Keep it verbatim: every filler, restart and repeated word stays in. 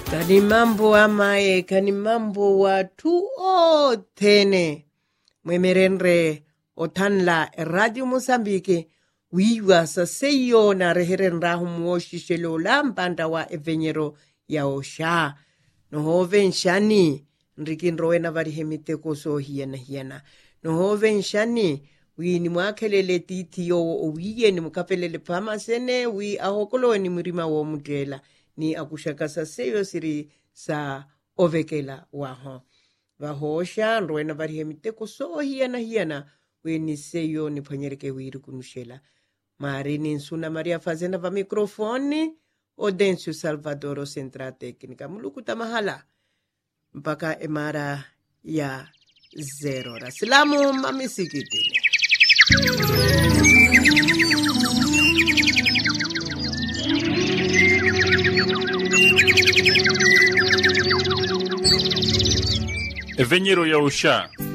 Kani mambo amae, kani mambo watu otene. Mwemerenre otanla Radio Mozambique. Wiwa sa seyo na reheren rahumu oshishelo lambanda wa evenyero ya osha. Nohoven shani, nrikin roena varihemite koso hiena hiena. Nohoven shani, wi ni mwakelele titi yo uwiye ni mkapelele pama sene, wi ahokolo ni murima wo mudela. Ni akushaka sa seyo siri sa ovekela waho. Vahosha, roena varihemite koso hiena hiena, wi ni seyo ni panyereke wiru kunushela. Marini Nsuna Maria fazenda va mikrofoni, Odencio Salvadoro Centra Técnica. Mulukuta mahala, mpaka emara ya zero. Rasilamu mamisikitini. Evenyero ya usha.